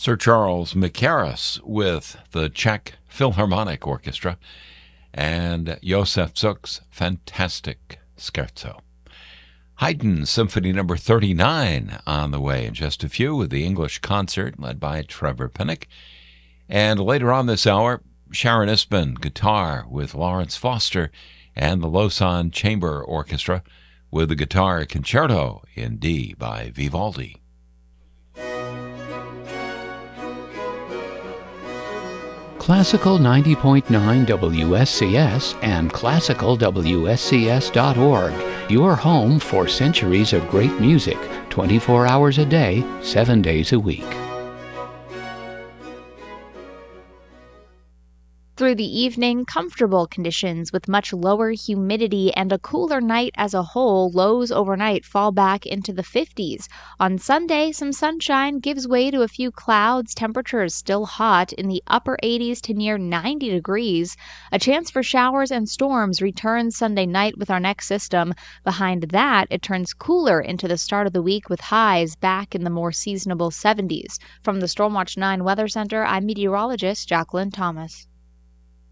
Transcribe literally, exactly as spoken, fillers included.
Sir Charles Mackerras with the Czech Philharmonic Orchestra and Josef Suk's fantastic scherzo. Haydn Symphony Number thirty-nine on the way in just a few with the English concert led by Trevor Pinnock. And later on this hour, Sharon Isbin, guitar with Lawrence Foster and the Lausanne Chamber Orchestra with the guitar concerto in D by Vivaldi. Classical ninety point nine W S C S and classical W S C S dot org. Your home for centuries of great music, twenty-four hours a day, seven days a week. Through the evening, comfortable conditions with much lower humidity and a cooler night as a whole. Lows overnight fall back into the fifties. On Sunday, some sunshine gives way to a few clouds. Temperatures still hot in the upper eighties to near ninety degrees. A chance for showers and storms returns Sunday night with our next system. Behind that, it turns cooler into the start of the week with highs back in the more seasonable seventies. From the Stormwatch nine Weather Center, I'm meteorologist Jacqueline Thomas.